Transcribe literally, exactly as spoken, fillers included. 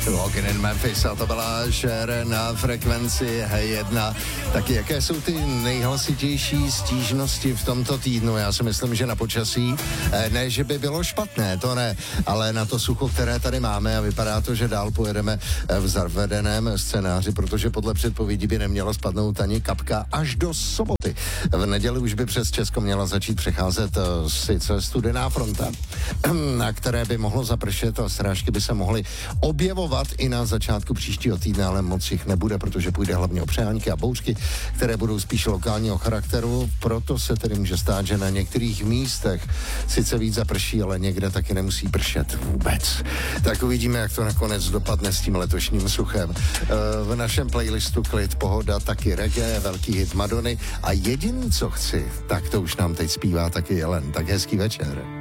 Walking in Memphis a to byla Cher na frekvenci H jedna. Tak jaké jsou ty nejhlasitější stížnosti v tomto týdnu? Já si myslím, že na počasí, ne, že by bylo špatné, to ne, ale na to sucho, které tady máme a vypadá to, že dál pojedeme v zavedeném scénáři, protože podle předpovědí by neměla spadnout ani kapka až do soboty. V neděli už by přes Česko měla začít přecházet sice studená fronta, na které by mohlo zapršet a srážky by se mohly objevovat i na začátku příštího týdne, ale moc jich nebude, protože půjde hlavně o přejáňky a bouřky, které budou spíše lokálního charakteru, proto se tedy může stát, že na některých místech sice víc zaprší, ale někde taky nemusí pršet vůbec. Tak uvidíme, jak to nakonec dopadne s tím letošním suchem. V našem playlistu Klid, pohoda, taky reggae, velký hit Madony a jediný, co chci, tak to už nám teď zpívá taky Jelen. Tak hezký večer.